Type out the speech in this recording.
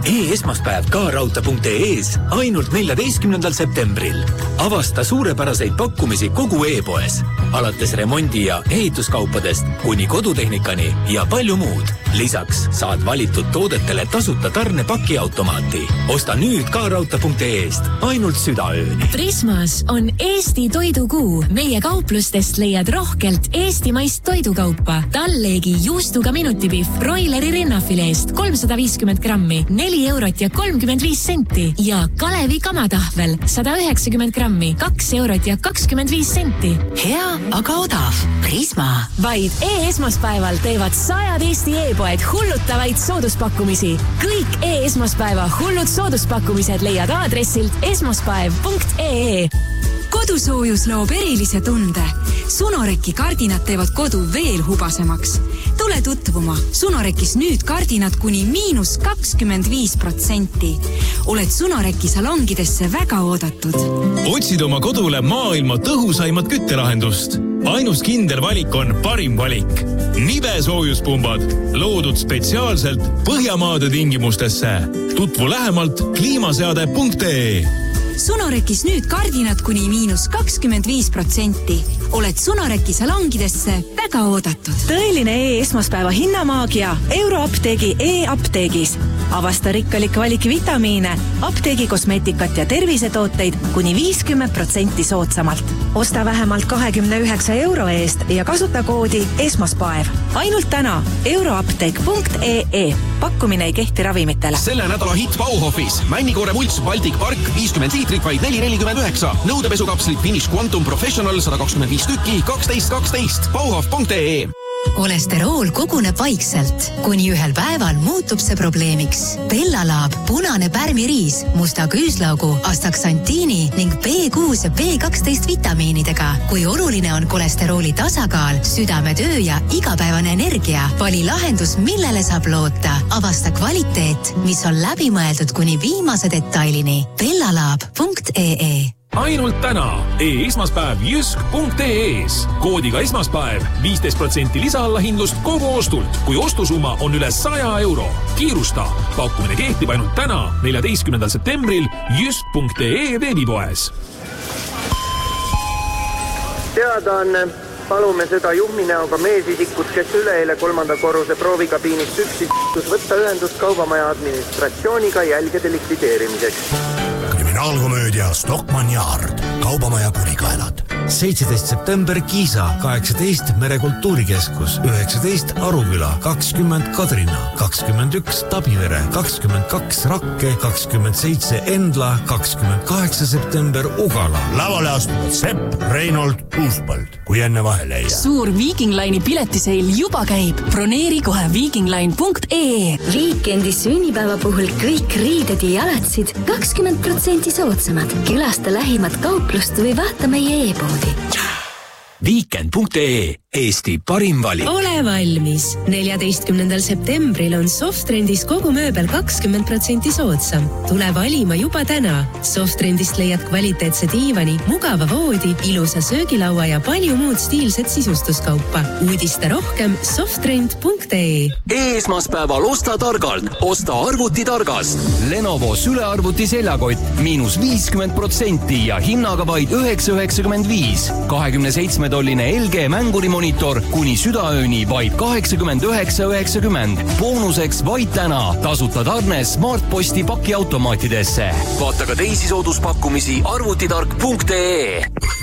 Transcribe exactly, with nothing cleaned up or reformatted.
E-esmaspäev ka raudtee.ee-s ainult neljateistkümnendal septembril. Avasta suurepäraseid pakkumisi kogu e-poes. Alates remondi- ja ehituskaupadest kuni kodutehnikani ja palju muud. Lisaks saad valitud toodetele tasuta tarne pakiautomaati. Osta nüüd ka raudtee.ee-st ainult südaööni. Prismas on Eesti toidukuu. Meie kauplustest leiad rohkelt eestimaist toidukaupa. Talleegi juustuga minutipihv broileri rinnafileest kolmsada viiskümmend grammi, neli eurot ja kolmkümmend viis senti ja Kalevi kamatahvel sada üheksakümmend grammi, kaks eurot ja kakskümmend viis senti. Hea, aga odav. Prisma. Vaid e-esmaspäeval teevad sajad Eesti e-poed hullutavaid sooduspakkumisi. Kõik e-esmaspäeva hullud sooduspakkumised leiad aadressilt esmaspäev punkt ee. Kodusoojus loob erilise tunde. Sunoreki kardinad teevad kodu veel hubasemaks. Tule tutvuma. Sunorekis nüüd kardinad kuni miinus kakskümmend viis protsenti. Oled Sunoreki salongidesse väga oodatud. Otsid oma kodule maailma tõhusaimat küttelahendust. Ainus kindel valik on parim valik. Nive soojuspumbad, loodud spetsiaalselt Põhjamaade tingimustesse. Tutvu lähemalt kliimaseade punkt ee. Sunorekis nüüd kardinad kuni miinus kakskümmend viis protsenti. Oled Sunoreki salongidesse väga oodatud. Tõeline e-esmaspäeva hinnamaagia Euroapteegi e-apteegis. Avasta rikkalik valik vitamiine, apteegi kosmeetikat ja tervisetooteid kuni viiskümmend protsenti soodsamalt. Osta vähemalt kahekümne üheksa euro eest ja kasuta koodi esmaspäev. Ainult täna euroapteek punkt ee. Pakkumine ei kehti ravimitele. Selle nädala hit Bauhofis. Männikoore mults Baltic Park viiskümmend liitrit vaid neli nelikümmend üheksa. Nõudepesukapslit Finish Quantum Professional sada kakskümmend viis tükki kaksteist kaksteist. Bauhof punkt ee. Kolesterool koguneb vaikselt. Kuni ühel päeval muutub see probleemiks. Bellalaab, punane pärmiriis, musta küüslaugu, astaksantiini ning B kuus ja B kaksteist vitamiinidega. Kui oluline on kolesterooli tasakaal, südametöö ja igapäevane energia, vali lahendus, millele saab loota. Avasta kvaliteet, mis on läbimõeldud kuni viimase detailini. Bellalaab punkt ee. Ainult täna e-esmaspäev jysk punkt ee-s. Koodiga esmaspäev viisteist protsenti lisaalahindlust kogu ostult, kui ostusumma on üle saja euro. Kiirusta. Pakkumine kehtib ainult täna, neljateistkümnendal septembril jysk punkt ee veebipoes. Teadaanne. Palume seda juhminäoga meesisikut, kes üleeile kolmanda korruse proovikabiinist üksis võtta ühendust kaubamaja administratsiooniga jälgede likvideerimiseks. Kriminaalkomöödia Stockmann Yard, kaubamaja kurikaelad. seitseteist september Kiisa, kaheksateist Merekultuurikeskus, üheksateist Aruküla, kakskümmend Kadrina, kakskümmend üks Tabivere, kakskümmend kaks Rakke, kakskümmend seitse Endla, kakskümmend kaheksa september Ugala. Lavale astuvad Sepp, Reinhold, Uuspõld, kui enne vahele ei jää. Suur Viking Line'i piletiseil juba käib. Broneeri kohe viking line punkt ee. Viikendi sünnipäeva puhul kõik riided ja jalatsid kakskümmend protsenti soodsamad. Külasta lähimat kauplust või vaata meie e-poodi. viikend punkt ee. Eesti parim valik. Ole valmis. neljateistkümnendal septembril on Softrendis kogu mööbel kakskümmend protsenti soodsam. Tule valima juba täna. Softrendist leiad kvaliteetse diivani, mugava voodi, ilusa söögilaua ja palju muud stiilset sisustuskaupa. Uudista rohkem softrend punkt ee. Esmaspäeval osta targalt. Osta arvuti targast. Lenovo sülearvuti seljakott miinus viiskümmend protsenti ja hinnaga vaid üheksa üheksakümmend viis. kahekümne seitsme tolline L G mängurimoni monitor kuni südaööni vaid kaheksakümmend üheksa üheksakümmend. Boonuseks vaid täna tasuta tarne Smartposti pakiautomaatidesse. Vaata ka teisi sooduspakkumisi arvutitark punkt ee.